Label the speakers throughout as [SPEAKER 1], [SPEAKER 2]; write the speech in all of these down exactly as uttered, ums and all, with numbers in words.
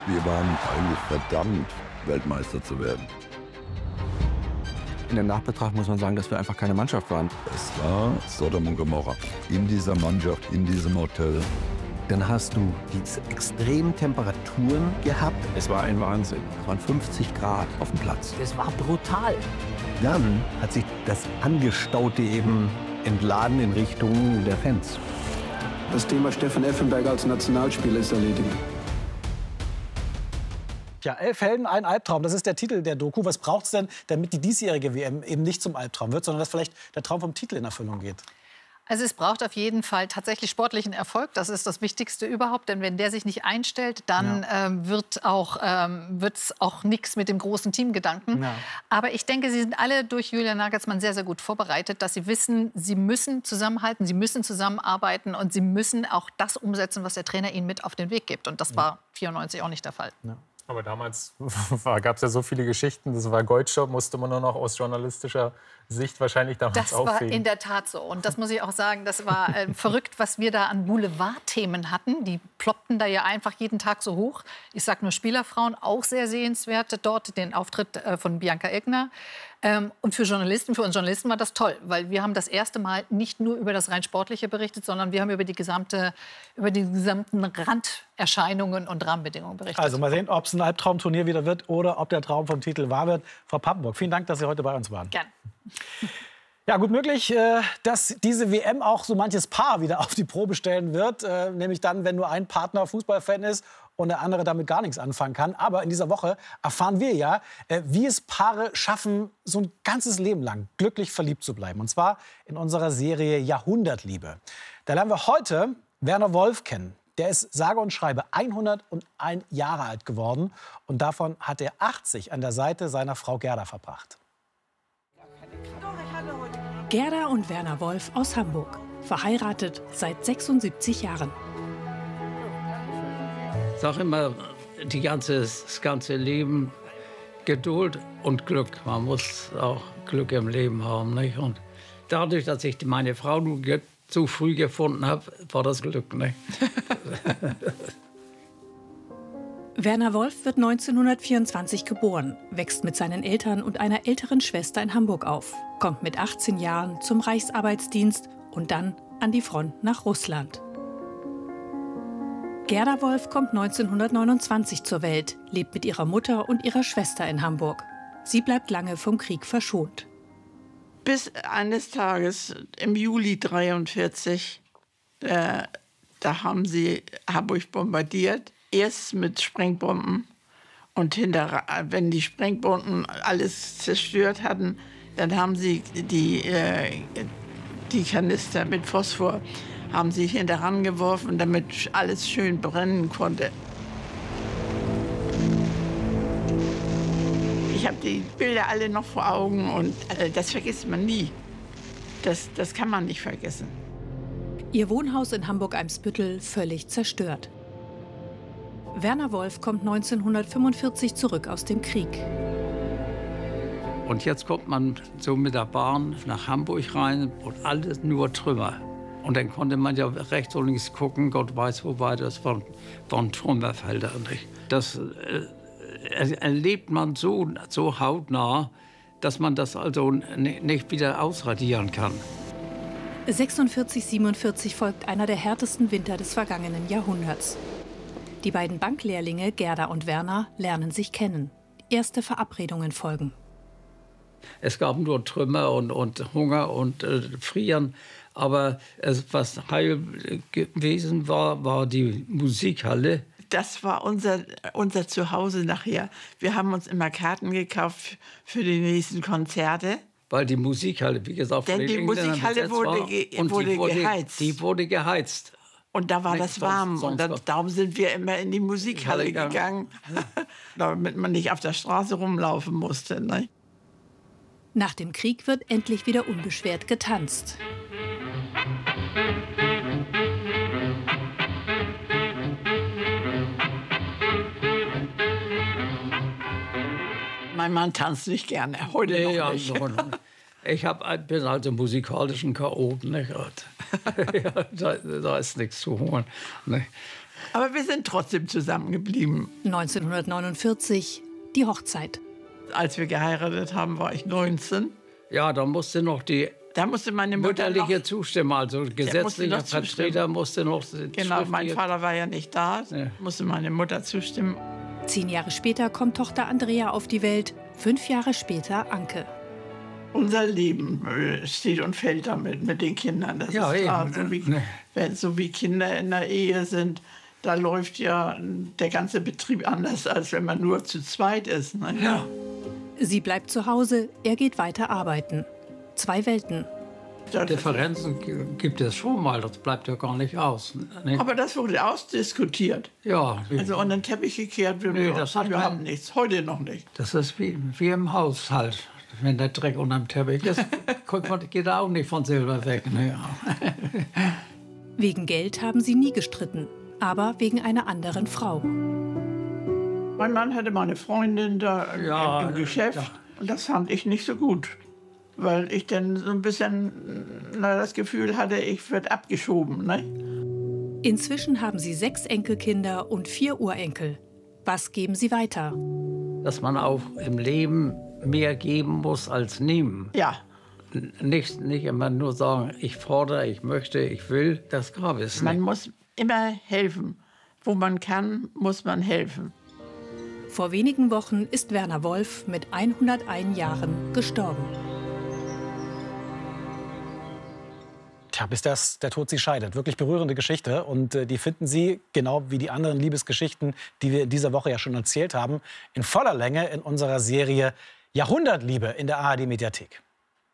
[SPEAKER 1] Wir waren eigentlich verdammt, Weltmeister zu werden.
[SPEAKER 2] In der Nachbetrachtung muss man sagen, dass wir einfach keine Mannschaft waren.
[SPEAKER 1] Es war Sodom und Gomorra. In dieser Mannschaft, in diesem Hotel.
[SPEAKER 2] Dann hast du diese extremen Temperaturen gehabt. Es war ein Wahnsinn. Es waren fünfzig Grad auf dem Platz.
[SPEAKER 3] Das war brutal.
[SPEAKER 2] Dann hat sich das Angestaute eben entladen in Richtung der Fans.
[SPEAKER 4] Das Thema Stefan Effenberg als Nationalspieler ist erledigt.
[SPEAKER 5] Ja, elf Helden, ein Albtraum. Das ist der Titel der Doku. Was braucht es denn, damit die diesjährige W M eben nicht zum Albtraum wird, sondern dass vielleicht der Traum vom Titel in Erfüllung geht?
[SPEAKER 6] Also es braucht auf jeden Fall tatsächlich sportlichen Erfolg. Das ist das Wichtigste überhaupt. Denn wenn der sich nicht einstellt, dann ja. ähm, wird auch ähm, wird's auch nichts mit dem großen Teamgedanken. Ja. Aber ich denke, sie sind alle durch Julian Nagelsmann sehr, sehr gut vorbereitet, dass sie wissen, sie müssen zusammenhalten, sie müssen zusammenarbeiten und sie müssen auch das umsetzen, was der Trainer ihnen mit auf den Weg gibt. Und das war vierundneunzig auch nicht der Fall.
[SPEAKER 7] Ja. Aber damals gab es ja so viele Geschichten. Das war Goldjob, musste man nur noch aus journalistischer Sicht wahrscheinlich damals
[SPEAKER 6] Das
[SPEAKER 7] aufregen.
[SPEAKER 6] war in der Tat so. Und das muss ich auch sagen, das war äh, verrückt, was wir da an Boulevardthemen hatten. Die ploppten da ja einfach jeden Tag so hoch. Ich sage nur Spielerfrauen, auch sehr sehenswert dort, den Auftritt äh, von Bianca Egner. Ähm, und für Journalisten, für uns Journalisten war das toll, weil wir haben das erste Mal nicht nur über das rein Sportliche berichtet, sondern wir haben über die gesamte, über die gesamten Randerscheinungen und Rahmenbedingungen berichtet.
[SPEAKER 5] Also mal sehen, ob es ein Albtraumturnier wieder wird oder ob der Traum vom Titel wahr wird. Frau Papenburg, vielen Dank, dass Sie heute bei uns waren.
[SPEAKER 6] Gern.
[SPEAKER 5] Ja, gut möglich, dass diese W M auch so manches Paar wieder auf die Probe stellen wird. Nämlich dann, wenn nur ein Partner Fußballfan ist und der andere damit gar nichts anfangen kann. Aber in dieser Woche erfahren wir ja, wie es Paare schaffen, so ein ganzes Leben lang glücklich verliebt zu bleiben. Und zwar in unserer Serie Jahrhundertliebe. Da lernen wir heute Werner Wolf kennen. Der ist sage und schreibe hunderteins Jahre alt geworden. Und davon hat er achtzig an der Seite seiner Frau Gerda verbracht.
[SPEAKER 8] Gerda und Werner Wolf aus Hamburg. Verheiratet seit sechsundsiebzig Jahren.
[SPEAKER 9] Ich sage immer, die ganze, das ganze Leben Geduld und Glück. Man muss auch Glück im Leben haben. Nicht? Und dadurch, dass ich meine Frau nun zu früh gefunden habe, war das Glück. Nicht?
[SPEAKER 8] Werner Wolf wird neunzehnhundertvierundzwanzig geboren, wächst mit seinen Eltern und einer älteren Schwester in Hamburg auf, kommt mit achtzehn Jahren zum Reichsarbeitsdienst und dann an die Front nach Russland. Gerda Wolf kommt neunzehnhundertneunundzwanzig zur Welt, lebt mit ihrer Mutter und ihrer Schwester in Hamburg. Sie bleibt lange vom Krieg verschont.
[SPEAKER 10] Bis eines Tages im Juli dreiundvierzig, äh, da haben sie Hamburg bombardiert. Erst mit Sprengbomben und hinter, wenn die Sprengbomben alles zerstört hatten, dann haben sie die, äh, die Kanister mit Phosphor haben sie hinteran geworfen, damit alles schön brennen konnte. Ich habe die Bilder alle noch vor Augen und äh, das vergisst man nie. Das, das kann man nicht vergessen.
[SPEAKER 8] Ihr Wohnhaus in Hamburg-Eimsbüttel völlig zerstört. Werner Wolf kommt neunzehnhundertfünfundvierzig zurück aus dem Krieg.
[SPEAKER 9] Und jetzt kommt man so mit der Bahn nach Hamburg rein und alles nur Trümmer. Und dann konnte man ja rechts und links gucken, Gott weiß wo weiter, das waren, waren Trümmerfelder. Das äh, erlebt man so, so hautnah, dass man das also nicht wieder ausradieren kann.
[SPEAKER 8] sechsundvierzig, siebenundvierzig folgt einer der härtesten Winter des vergangenen Jahrhunderts. Die beiden Banklehrlinge, Gerda und Werner, lernen sich kennen. Erste Verabredungen folgen.
[SPEAKER 9] Es gab nur Trümmer und, und Hunger und äh, Frieren. Aber es, was heil gewesen war, war die Musikhalle.
[SPEAKER 10] Das war unser, unser Zuhause nachher. Wir haben uns immer Karten gekauft für die nächsten Konzerte.
[SPEAKER 9] Weil die Musikhalle, wie gesagt,
[SPEAKER 10] Denn die Musikhalle wurde, ge
[SPEAKER 9] und
[SPEAKER 10] wurde
[SPEAKER 9] die wurde
[SPEAKER 10] geheizt.
[SPEAKER 9] Die wurde geheizt.
[SPEAKER 10] Und da war das warm. Und dann, darum sind wir immer in die Musikhalle gegangen, damit man nicht auf der Straße rumlaufen musste. Ne?
[SPEAKER 8] Nach dem Krieg wird endlich wieder unbeschwert getanzt.
[SPEAKER 10] Mein Mann tanzt nicht gerne, heute
[SPEAKER 9] nee,
[SPEAKER 10] noch
[SPEAKER 9] ja,
[SPEAKER 10] nicht.
[SPEAKER 9] No, no. Ich hab, bin also musikalischen Chaot. Ne? Ja, da, da ist nichts zu holen. Ne?
[SPEAKER 10] Aber wir sind trotzdem zusammengeblieben.
[SPEAKER 8] neunzehnhundertneunundvierzig, die Hochzeit.
[SPEAKER 10] Als wir geheiratet haben, war ich neunzehn.
[SPEAKER 9] Ja, da musste noch die
[SPEAKER 10] Da musste meine Mutter
[SPEAKER 9] mütterliche
[SPEAKER 10] noch,
[SPEAKER 9] Zustimmung, also gesetzlicher
[SPEAKER 10] noch
[SPEAKER 9] Vertreter musste noch...
[SPEAKER 10] Genau, mein
[SPEAKER 9] schriftliche-
[SPEAKER 10] Vater war ja nicht da,
[SPEAKER 9] Ja.
[SPEAKER 10] musste meine Mutter zustimmen.
[SPEAKER 8] Zehn Jahre später kommt Tochter Andrea auf die Welt, fünf Jahre später Anke.
[SPEAKER 10] Unser Leben äh, steht und fällt damit mit den Kindern. Das
[SPEAKER 9] Ja,
[SPEAKER 10] ist klar.
[SPEAKER 9] eben.
[SPEAKER 10] So wie,
[SPEAKER 9] Ne.
[SPEAKER 10] wenn, so wie Kinder in der Ehe sind, da läuft ja der ganze Betrieb anders, als wenn man nur zu zweit ist. Ne?
[SPEAKER 9] Ja.
[SPEAKER 8] Sie bleibt zu Hause, er geht weiter arbeiten. Zwei Welten.
[SPEAKER 10] Das-
[SPEAKER 9] Differenzen g- gibt es schon mal, das bleibt ja gar nicht aus. Ne?
[SPEAKER 10] Aber das wurde ausdiskutiert.
[SPEAKER 9] Ja, wie-
[SPEAKER 10] Also unter den Teppich gekehrt wird
[SPEAKER 9] Nee,
[SPEAKER 10] das
[SPEAKER 9] das
[SPEAKER 10] hat
[SPEAKER 9] hat
[SPEAKER 10] überhaupt
[SPEAKER 9] man-
[SPEAKER 10] nichts. Heute noch nicht.
[SPEAKER 9] das ist wie, wie im Haushalt. Wenn der Dreck unterm Teppich ist, guck mal, geht er auch nicht von selber weg. Ne? Ja.
[SPEAKER 8] Wegen Geld haben sie nie gestritten, aber wegen einer anderen Frau.
[SPEAKER 10] Mein Mann hatte mal eine Freundin da im-
[SPEAKER 9] Ja,
[SPEAKER 10] im Geschäft.
[SPEAKER 9] ja.
[SPEAKER 10] Und das fand ich nicht so gut. Weil ich dann so ein bisschen na, das Gefühl hatte, ich werde abgeschoben. Ne?
[SPEAKER 8] Inzwischen haben sie sechs Enkelkinder und vier Urenkel. Was geben sie weiter?
[SPEAKER 9] Dass man auch im Leben mehr geben muss als nehmen.
[SPEAKER 10] Ja,
[SPEAKER 9] N- Nicht, nicht immer nur sagen, ich fordere, ich möchte, ich will. Das gab es
[SPEAKER 10] man
[SPEAKER 9] nicht.
[SPEAKER 10] muss immer helfen. Wo man kann, muss man helfen.
[SPEAKER 8] Vor wenigen Wochen ist Werner Wolf mit hunderteins Jahren gestorben.
[SPEAKER 5] Tja, bis das, der Tod sie scheidet. Wirklich berührende Geschichte. Und äh, die finden Sie, genau wie die anderen Liebesgeschichten, die wir in dieser Woche ja schon erzählt haben, in voller Länge in unserer Serie Jahrhundertliebe in der A R D-Mediathek.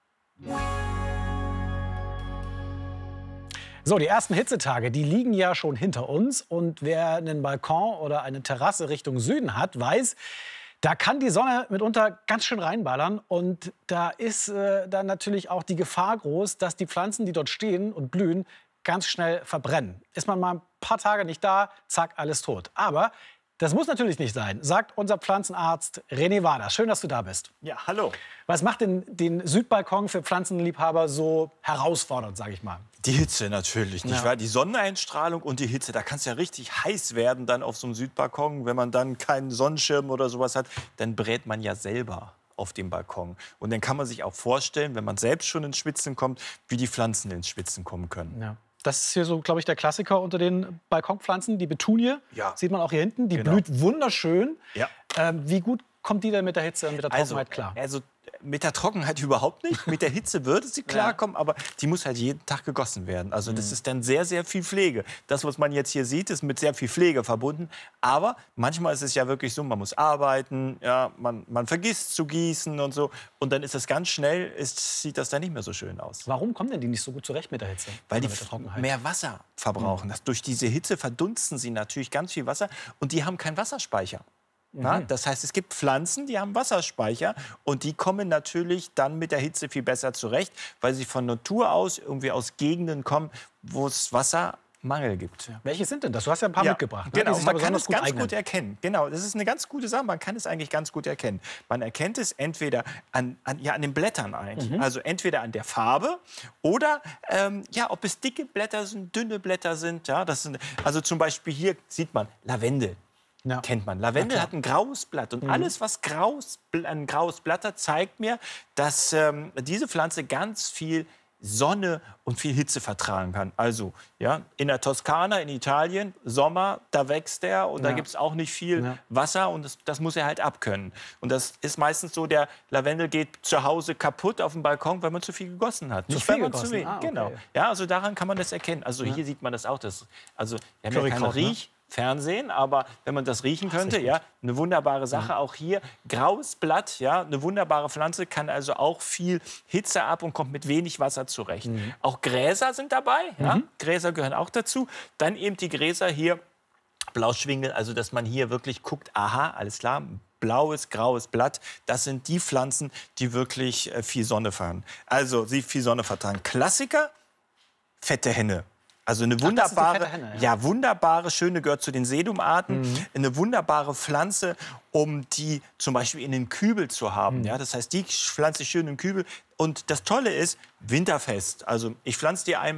[SPEAKER 5] So, die ersten Hitzetage, die liegen ja schon hinter uns. Und wer einen Balkon oder eine Terrasse Richtung Süden hat, weiß, da kann die Sonne mitunter ganz schön reinballern. Und da ist äh, dann natürlich auch die Gefahr groß, dass die Pflanzen, die dort stehen und blühen, ganz schnell verbrennen. Ist man mal ein paar Tage nicht da, zack, alles tot. Aber das muss natürlich nicht sein, sagt unser Pflanzenarzt René Wader. Schön, dass du da bist.
[SPEAKER 3] Ja, hallo.
[SPEAKER 5] Was macht denn den Südbalkon für Pflanzenliebhaber so herausfordernd, sage ich mal?
[SPEAKER 3] Die Hitze natürlich, nicht
[SPEAKER 5] Ja.
[SPEAKER 3] wahr? Die Sonneneinstrahlung und die Hitze, da kann es ja richtig heiß werden dann auf so einem Südbalkon. Wenn man dann keinen Sonnenschirm oder sowas hat, dann brät man ja selber auf dem Balkon. Und dann kann man sich auch vorstellen, wenn man selbst schon ins Schwitzen kommt, wie die Pflanzen ins Schwitzen kommen können.
[SPEAKER 5] Ja. Das ist hier so, glaube ich, der Klassiker unter den Balkonpflanzen, die Betunie.
[SPEAKER 3] Ja.
[SPEAKER 5] Sieht man auch hier hinten. Die
[SPEAKER 3] Genau.
[SPEAKER 5] blüht wunderschön.
[SPEAKER 3] Ja.
[SPEAKER 5] Ähm, wie gut kommt die denn mit der Hitze und mit der
[SPEAKER 3] Also,
[SPEAKER 5] Trockenheit klar?
[SPEAKER 3] also mit der Trockenheit überhaupt nicht. Mit der Hitze würde sie klarkommen, aber die muss halt jeden Tag gegossen werden. Also das ist dann sehr, sehr viel Pflege. Das, was man jetzt hier sieht, ist mit sehr viel Pflege verbunden. Aber manchmal ist es ja wirklich so, man muss arbeiten, ja, man, man vergisst zu gießen und so. Und dann ist es ganz schnell, ist, sieht das dann nicht mehr so schön aus.
[SPEAKER 5] Warum kommen denn die nicht so gut zurecht mit der Hitze?
[SPEAKER 3] Weil
[SPEAKER 5] Oder
[SPEAKER 3] die
[SPEAKER 5] mit der Trockenheit?
[SPEAKER 3] mehr Wasser verbrauchen. Das, durch diese Hitze verdunsten sie natürlich ganz viel Wasser und die haben keinen Wasserspeicher. Ja, das heißt, es gibt Pflanzen, die haben Wasserspeicher und die kommen natürlich dann mit der Hitze viel besser zurecht, weil sie von Natur aus irgendwie aus Gegenden kommen, wo es Wassermangel gibt.
[SPEAKER 5] Ja. Welche sind denn das? Du hast ja ein paar
[SPEAKER 3] Ja,
[SPEAKER 5] mitgebracht. Ne?
[SPEAKER 3] Genau,
[SPEAKER 5] die sich da
[SPEAKER 3] man kann
[SPEAKER 5] besonders
[SPEAKER 3] es
[SPEAKER 5] gut
[SPEAKER 3] ganz
[SPEAKER 5] eignen.
[SPEAKER 3] gut erkennen. Genau, das ist eine ganz gute Sache. Man kann es eigentlich ganz gut erkennen. Man erkennt es entweder an, an, ja, an den Blättern eigentlich.
[SPEAKER 5] Mhm.
[SPEAKER 3] Also entweder an der Farbe oder ähm, ja, ob es dicke Blätter sind, dünne Blätter sind. Ja, das sind also zum Beispiel hier sieht man Lavendel.
[SPEAKER 5] Ja.
[SPEAKER 3] Kennt man. Lavendel
[SPEAKER 5] Ja,
[SPEAKER 3] hat ein graues Blatt. Und
[SPEAKER 5] Mhm.
[SPEAKER 3] alles, was graues, ein graues Blatt hat, zeigt mir, dass ähm, diese Pflanze ganz viel Sonne und viel Hitze vertragen kann. Also ja, in der Toskana, in Italien, Sommer, da wächst er und da
[SPEAKER 5] Ja.
[SPEAKER 3] gibt es auch nicht viel
[SPEAKER 5] Ja.
[SPEAKER 3] Wasser und das, das muss er halt abkönnen. Und das ist meistens so, der Lavendel geht zu Hause kaputt auf dem Balkon, weil man zu viel gegossen hat.
[SPEAKER 5] Zu
[SPEAKER 3] Nicht,
[SPEAKER 5] viel
[SPEAKER 3] weil man
[SPEAKER 5] gegossen?
[SPEAKER 3] zu wenig.
[SPEAKER 5] Ah, okay.
[SPEAKER 3] Genau. Ja, also daran kann man das erkennen. Also hier sieht man das auch. Das, also wir haben ja keinen
[SPEAKER 5] Currykraut, ne?
[SPEAKER 3] Riech. Fernsehen, aber wenn man das riechen könnte, ja, eine wunderbare Sache. Auch hier graues Blatt, ja, eine wunderbare Pflanze, kann also auch viel Hitze ab und kommt mit wenig Wasser zurecht.
[SPEAKER 5] Mhm.
[SPEAKER 3] Auch Gräser sind dabei, ja, Gräser gehören auch dazu. Dann eben die Gräser hier, Blauschwingel, also dass man hier wirklich guckt, aha, alles klar, blaues, graues Blatt, das sind die Pflanzen, die wirklich äh, viel Sonne fahren. Also sie viel Sonne vertragen. Klassiker, fette Henne. Also eine
[SPEAKER 5] das ist die
[SPEAKER 3] wunderbare,
[SPEAKER 5] fette Henne, ja.
[SPEAKER 3] ja, wunderbare, schöne, gehört zu den Sedumarten.
[SPEAKER 5] Mhm.
[SPEAKER 3] Eine wunderbare Pflanze, um die zum Beispiel in den Kübel zu haben.
[SPEAKER 5] Mhm.
[SPEAKER 3] Ja, das heißt, die pflanze ich schön im Kübel. Und das Tolle ist, winterfest. Also ich pflanze die einmal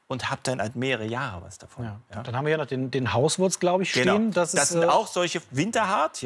[SPEAKER 3] und habe dann halt mehrere Jahre was davon.
[SPEAKER 5] Ja.
[SPEAKER 3] Ja.
[SPEAKER 5] Dann haben wir ja noch den, den Hauswurz, glaube ich, stehen.
[SPEAKER 3] Genau.
[SPEAKER 5] Das,
[SPEAKER 3] das
[SPEAKER 5] ist,
[SPEAKER 3] sind
[SPEAKER 5] äh,
[SPEAKER 3] auch solche Winterhart.